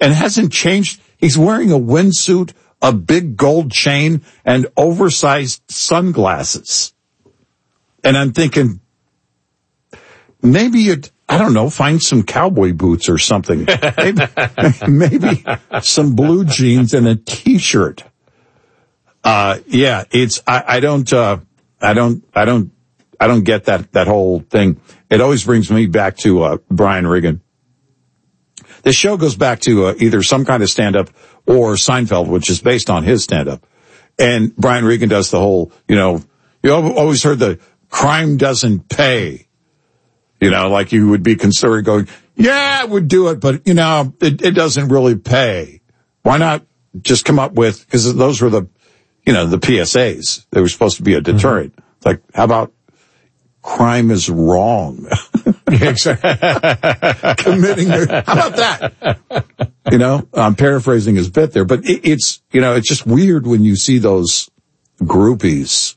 and hasn't changed. He's wearing a windsuit, a big gold chain, and oversized sunglasses. And I'm thinking, maybe you'd, I don't know, find some cowboy boots or something. Maybe some blue jeans and a t-shirt. Yeah, it's, I don't get that whole thing. It always brings me back to, Brian Regan. The show goes back to, either some kind of stand-up or Seinfeld, which is based on his stand-up. And Brian Regan does the whole, you always heard the crime doesn't pay. Like you would be considering going, yeah, I would do it, but, it doesn't really pay. Why not just come up with, because those were the PSAs. They were supposed to be a deterrent. Mm-hmm. Like, how about crime is wrong? Committing, how about that? I'm paraphrasing his bit there, but it's just weird when you see those groupies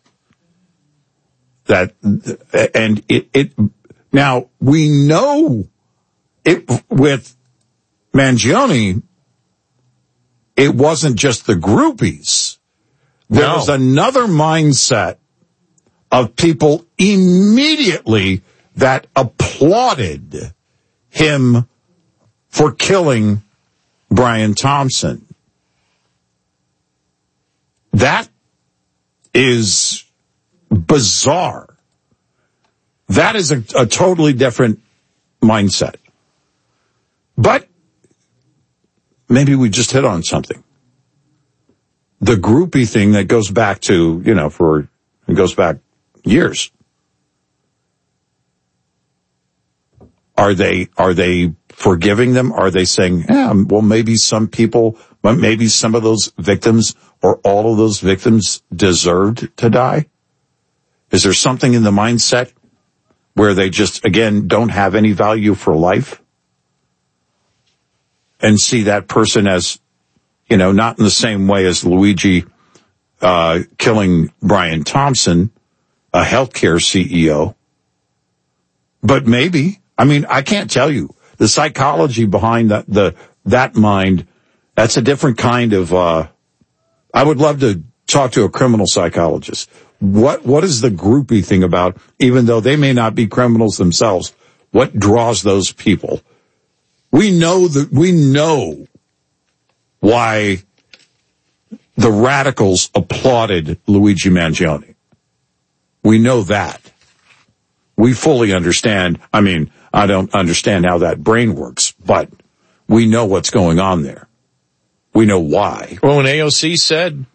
now we know it with Mangione, it wasn't just the groupies. There was another mindset of people immediately that applauded him for killing Brian Thompson. That is bizarre. That is a totally different mindset. But maybe we just hit on something. The groupie thing that goes back to, it goes back years. Are they forgiving them? Are they saying, well, maybe some people, maybe some of those victims or all of those victims deserved to die? Is there something in the mindset where they just, again, don't have any value for life and see that person as, not in the same way as Luigi killing Brian Thompson, a healthcare CEO, but maybe, I can't tell you the psychology behind that mind. That's a different kind of, I would love to talk to a criminal psychologist. What is the groupie thing about, even though they may not be criminals themselves, what draws those people? We know why the radicals applauded Luigi Mangione. We know that. We fully understand. I don't understand how that brain works, but we know what's going on there. We know why. Well, when AOC said,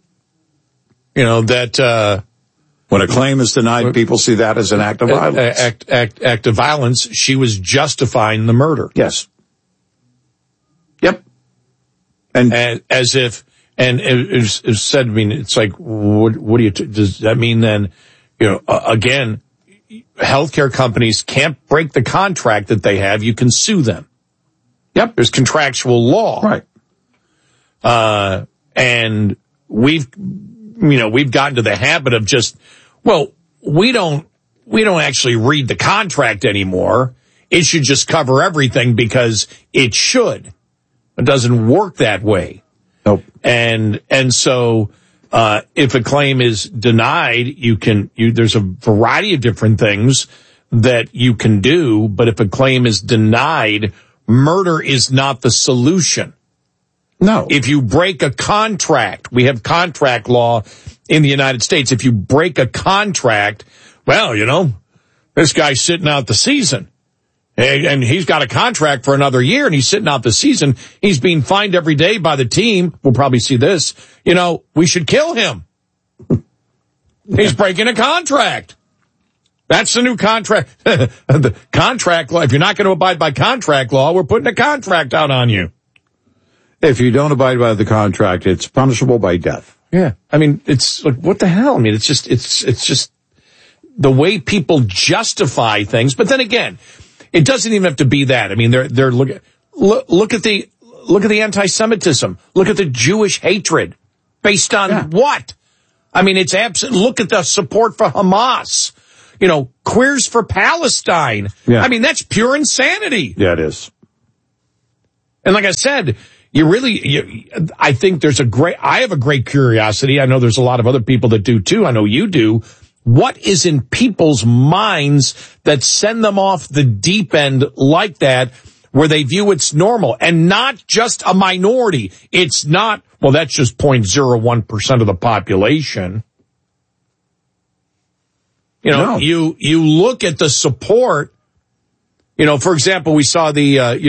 that when a claim is denied, people see that as an act of violence. Act of violence. She was justifying the murder. Yes. Yep. And as if, and it was said, it's like, what do you, does that mean then, again, healthcare companies can't break the contract that they have. You can sue them. Yep. There's contractual law. Right. And we've gotten to the habit of just, we don't actually read the contract anymore. It should just cover everything because it should. It doesn't work that way. Nope. And so, if a claim is denied, there's a variety of different things that you can do, but if a claim is denied, murder is not the solution. No. If you break a contract, we have contract law in the United States. If you break a contract, this guy's sitting out the season. And he's got a contract for another year, and he's sitting out the season. He's being fined every day by the team. We'll probably see this. We should kill him. He's breaking a contract. That's the new contract. The contract law. If you're not going to abide by contract law, we're putting a contract out on you. If you don't abide by the contract, it's punishable by death. Yeah. It's like, what the hell? It's just the way people justify things. But then again, it doesn't even have to be that. They're look at the anti-Semitism. Look at the Jewish hatred based on what? It's absent. Look at the support for Hamas. Queers for Palestine. Yeah. That's pure insanity. Yeah, it is. And like I said, I think I have a great curiosity. I know there's a lot of other people that do too. I know you do. What is in people's minds that send them off the deep end like that, where they view it's normal, and not just a minority? It's not, well, that's just 0.01% of the population. You know, No. you look at the support. You know, for example, we saw there's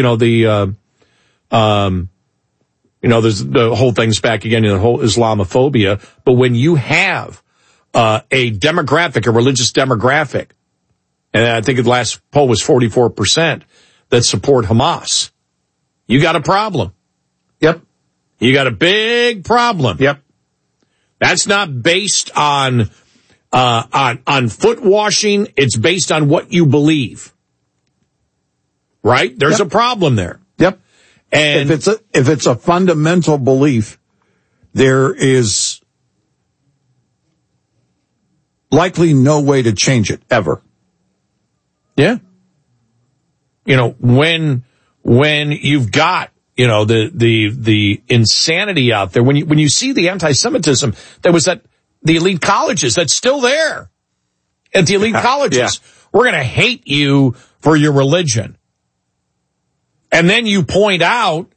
the whole thing's back again, the whole Islamophobia. But when you have a religious demographic, and I think the last poll was 44% that support Hamas, you got a problem. Yep. You got a big problem. Yep. That's not based on foot washing. It's based on what you believe. Right? There's a problem there. Yep. And if it's a fundamental belief, there is likely no way to change it ever. yeah. You know, when you've got, you know, the insanity out there, when you see the anti-Semitism that was at the elite colleges, that's still there at the elite colleges. Yeah. We're going to hate you for your religion. And then you point out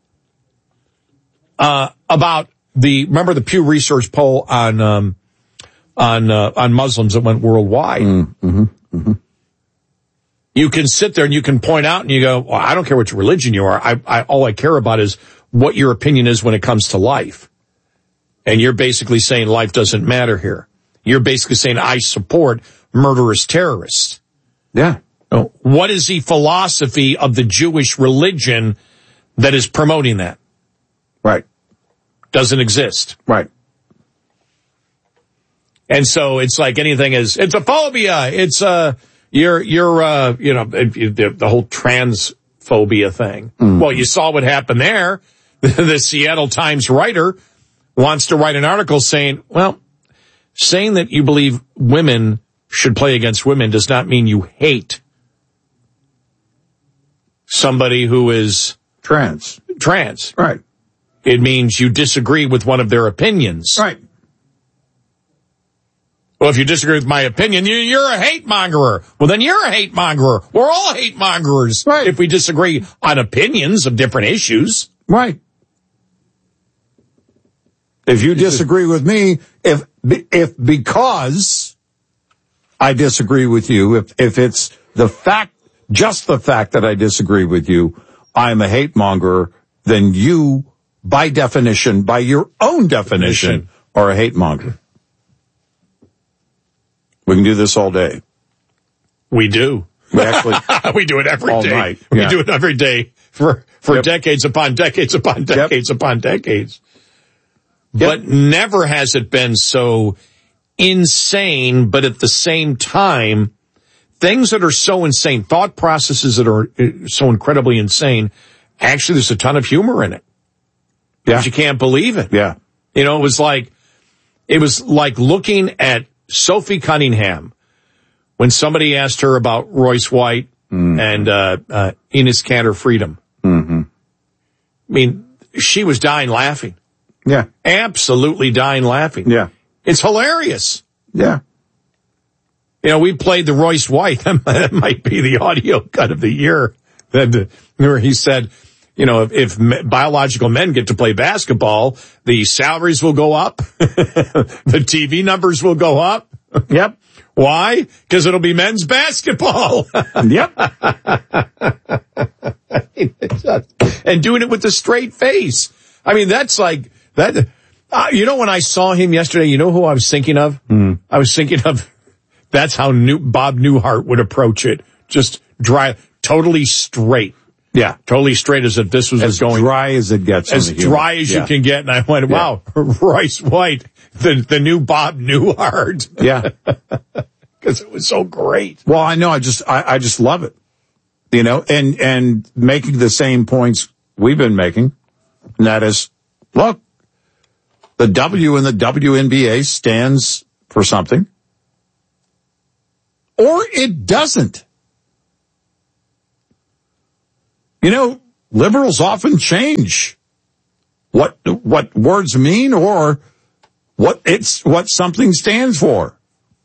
about remember the Pew Research poll on Muslims that went worldwide. Mm-hmm. Mm-hmm. You can sit there and you can point out and you go, well, I don't care which religion you are. All I care about is what your opinion is when it comes to life. And you're basically saying life doesn't matter here. You're basically saying I support murderous terrorists. Yeah. What is the philosophy of the Jewish religion that is promoting that? Right. Doesn't exist. Right. And so it's like anything it's a phobia. It's the whole transphobia thing. Mm. Well, you saw what happened there. The Seattle Times writer wants to write an article saying that you believe women should play against women does not mean you hate somebody who is trans. Right. It means you disagree with one of their opinions. Right. Well, if you disagree with my opinion, you're a hate mongerer. Well, then you're a hate mongerer. We're all hate mongerers. Right. If we disagree on opinions of different issues. Right. If you disagree with me, if because I disagree with you, if it's just the fact that I disagree with you, I'm a hate monger, then you, by your own definition, are a hate monger. We can do this all day. We do. We actually we do it every all day. Night. We Yeah. do it every day for decades upon decades upon decades upon decades. But never has it been so insane, but at the same time, things that are so insane, thought processes that are so incredibly insane, actually there's a ton of humor in it. Yeah. But you can't believe it. Yeah. You know, it was like looking at Sophie Cunningham when somebody asked her about Royce White and Enes Kanter Freedom. Mm-hmm. I mean, she was dying laughing. Yeah. Absolutely dying laughing. Yeah. It's hilarious. Yeah. You know, we played the Royce White. That might be the audio cut of the year. Where he said, you know, if biological men get to play basketball, the salaries will go up. The TV numbers will go up. Yep. Why? Because it'll be men's basketball. Yep. And doing it with a straight face. I mean, that's like that. You know, when I saw him yesterday, you know who I was thinking of? I was thinking of, that's how Bob Newhart would approach it. Just dry, totally straight. Yeah. Totally straight as if this was as going. Dry as it gets. As dry as you can get. And I went, wow, Royce White, the new Bob Newhart. Yeah. Because it was so great. Well, I know. I just love it. You know, and making the same points we've been making. And that is, look, the W in the WNBA stands for something. Or it doesn't. You know, liberals often change what words mean or what something stands for.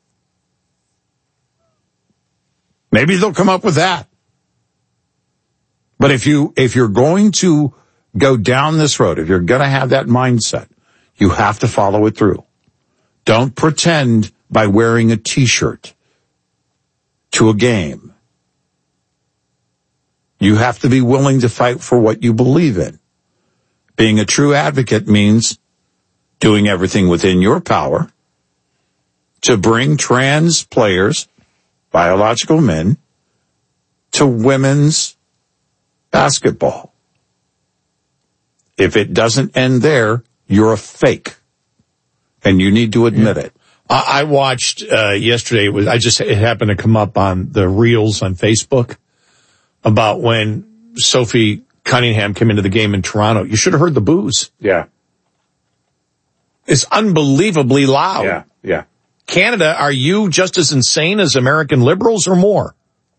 Maybe they'll come up with that. But if you're going to go down this road, if you're going to have that mindset, you have to follow it through. Don't pretend by wearing a T-shirt to a game. You have to be willing to fight for what you believe in. Being a true advocate means doing everything within your power to bring trans players, biological men, to women's basketball. If it doesn't end there, you're a fake. And you need to admit it. I watched yesterday. It happened to come up on the reels on Facebook about when Sophie Cunningham came into the game in Toronto. You should have heard the boos. Yeah. It's unbelievably loud. Yeah. Canada, are you just as insane as American liberals or more?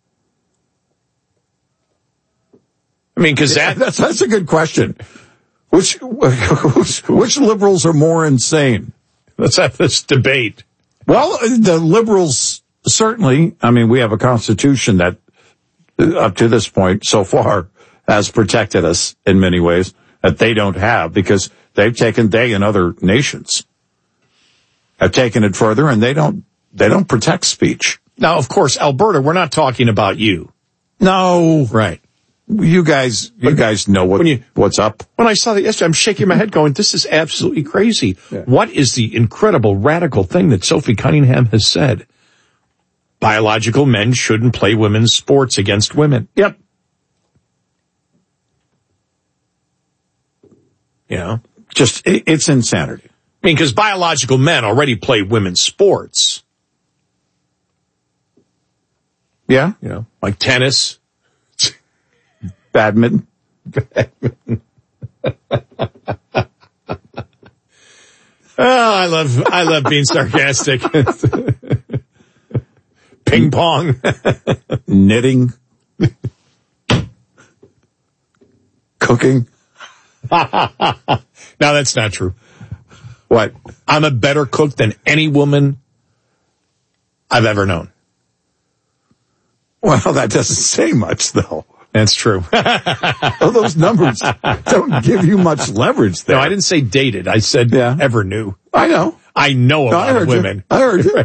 I mean, because that's a good question. Which liberals are more insane? Let's have this debate. Well, the liberals certainly, I mean, we have a constitution that up to this point so far has protected us in many ways that they don't have because they and other nations have taken it further and they don't protect speech. Now, of course, Alberta, we're not talking about you. No. Right. You guys know what's up. When I saw that yesterday, I'm shaking my head going, this is absolutely crazy. Yeah. What is the incredible radical thing that Sophie Cunningham has said? Biological men shouldn't play women's sports against women. Yep. You know? Just, it's insanity. I mean, because biological men already play women's sports. Yeah. You know, like tennis. Badminton. I love being sarcastic. Ping pong. Knitting. Cooking. No, that's not true. What? I'm a better cook than any woman I've ever known. Well, that doesn't say much, though. That's true. Well, those numbers don't give you much leverage there. No, I didn't say dated. I said ever knew. I know. I know a lot of women. I heard you.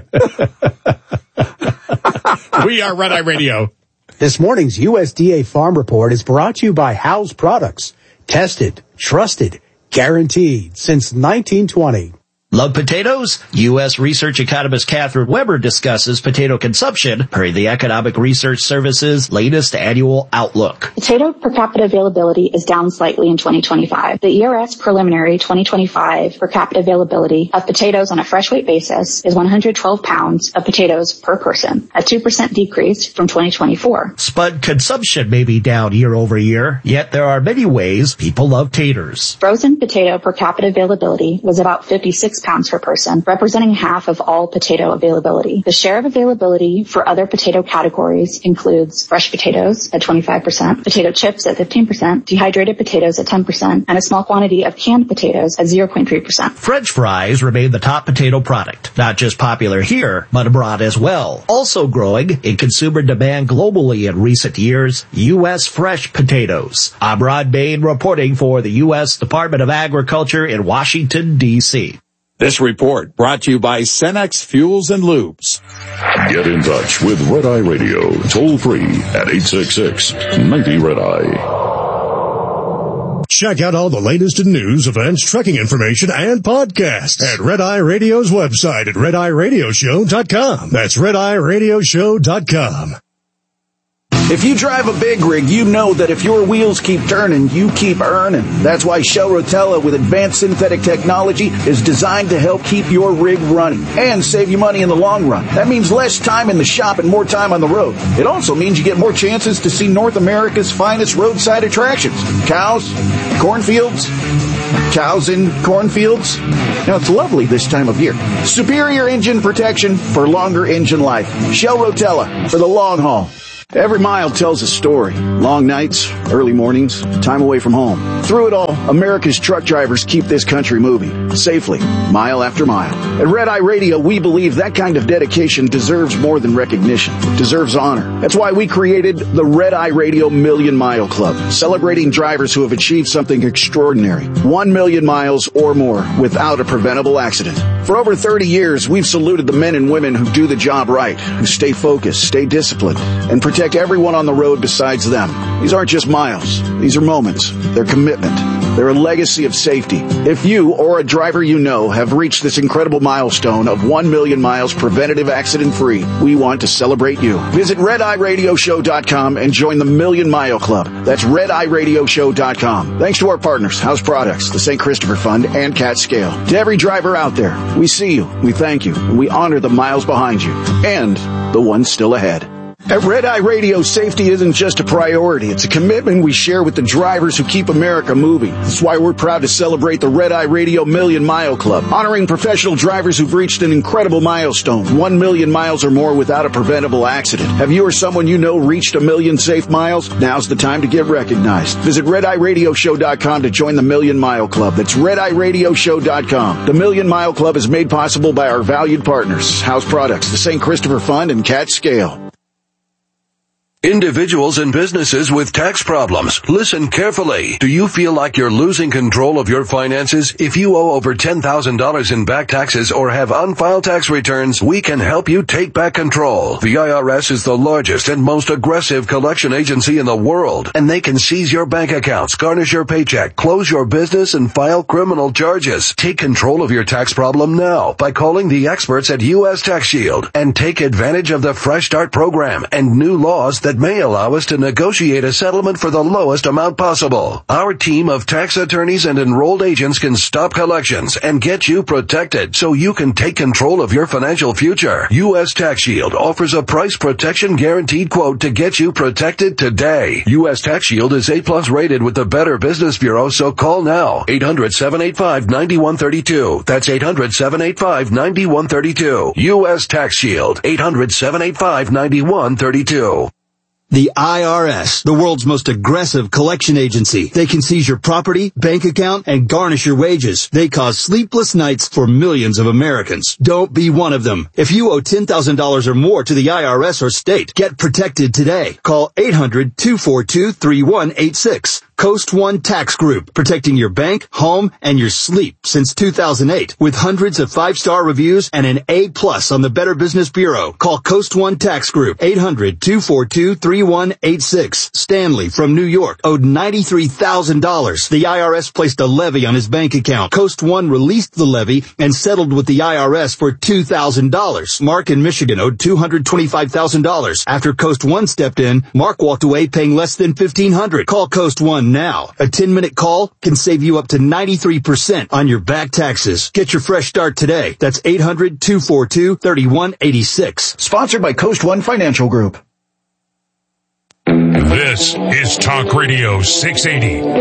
We are Red Eye Radio. This morning's USDA Farm Report is brought to you by House Products. Tested, trusted, guaranteed since 1920. Love potatoes? U.S. research economist Catherine Weber discusses potato consumption per the Economic Research Service's latest annual outlook. Potato per capita availability is down slightly in 2025. The ERS preliminary 2025 per capita availability of potatoes on a fresh weight basis is 112 pounds of potatoes per person, a 2% decrease from 2024. Spud consumption may be down year over year, yet there are many ways people love taters. Frozen potato per capita availability was about 56 pounds per person, representing half of all potato availability. The share of availability for other potato categories includes fresh potatoes at 25%, potato chips at 15%, dehydrated potatoes at 10%, and a small quantity of canned potatoes at 0.3%. French fries remain the top potato product, not just popular here, but abroad as well. Also growing in consumer demand globally in recent years, U.S. fresh potatoes. I'm Rod Bain reporting for the U.S. Department of Agriculture in Washington, D.C. This report brought to you by Cenex Fuels and Lubes. Get in touch with Red Eye Radio, toll free at 866-90-RED-EYE. Check out all the latest in news, events, trucking information, and podcasts at Red Eye Radio's website at RedEyeRadioshow.com. That's RedEyeRadioshow.com. If you drive a big rig, you know that if your wheels keep turning, you keep earning. That's why Shell Rotella with advanced synthetic technology is designed to help keep your rig running and save you money in the long run. That means less time in the shop and more time on the road. It also means you get more chances to see North America's finest roadside attractions. Cows, cornfields, cows in cornfields. Now, it's lovely this time of year. Superior engine protection for longer engine life. Shell Rotella for the long haul. Every mile tells a story. Long nights, early mornings, time away from home. Through it all, America's truck drivers keep this country moving, safely, mile after mile. At Red Eye Radio, we believe that kind of dedication deserves more than recognition. It deserves honor. That's why we created the Red Eye Radio Million Mile Club, celebrating drivers who have achieved something extraordinary. 1 million miles or more without a preventable accident. For over 30 years, we've saluted the men and women who do the job right, who stay focused, stay disciplined, and protect everyone on the road besides them. These aren't just miles. These are moments. They're commitment. They're a legacy of safety. If you or a driver you know have reached this incredible milestone of 1 million miles preventative accident-free, we want to celebrate you. Visit RedEyeRadioShow.com and join the Million Mile Club. That's RedEyeRadioShow.com. Thanks to our partners, House Products, the St. Christopher Fund, and Cat Scale. To every driver out there, we see you, we thank you, and we honor the miles behind you and the ones still ahead. At Red Eye Radio, safety isn't just a priority. It's a commitment we share with the drivers who keep America moving. That's why we're proud to celebrate the Red Eye Radio Million Mile Club, honoring professional drivers who've reached an incredible milestone, 1 million miles or more without a preventable accident. Have you or someone you know reached 1 million safe miles? Now's the time to get recognized. Visit RedEyeRadioShow.com to join the Million Mile Club. That's RedEyeRadioShow.com. The Million Mile Club is made possible by our valued partners, House Products, the St. Christopher Fund, and Cat Scale. Individuals and businesses with tax problems, listen carefully. Do you feel like you're losing control of your finances? If you owe over $10,000 in back taxes or have unfiled tax returns, we can help you take back control. The IRS is the largest and most aggressive collection agency in the world, and they can seize your bank accounts, garnish your paycheck, close your business, and file criminal charges. Take control of your tax problem now by calling the experts at U.S. Tax Shield and take advantage of the Fresh Start program and new laws that may allow us to negotiate a settlement for the lowest amount possible. Our team of tax attorneys and enrolled agents can stop collections and get you protected so you can take control of your financial future. U.S. Tax Shield offers a price protection guaranteed quote to get you protected today. U.S. Tax Shield is A+ rated with the Better Business Bureau, so call now. 800-785-9132. That's 800-785-9132. U.S. Tax Shield. 800-785-9132. The IRS, the world's most aggressive collection agency. They can seize your property, bank account, and garnish your wages. They cause sleepless nights for millions of Americans. Don't be one of them. If you owe $10,000 or more to the IRS or state, get protected today. Call 800-242-3186. Coast One Tax Group, protecting your bank, home, and your sleep since 2008. With hundreds of 5-star reviews and an A+ on the Better Business Bureau. Call Coast One Tax Group, 800-242-3186. Stanley from New York owed $93,000. The IRS placed a levy on his bank account. Coast One released the levy and settled with the IRS for $2,000. Mark in Michigan owed $225,000. After Coast One stepped in, Mark walked away paying less than $1,500. Call Coast One now. A 10-minute call can save you up to 93% on your back taxes. Get your fresh start today. That's 800-242-3186. Sponsored by Coast One Financial Group. This is Talk Radio 680.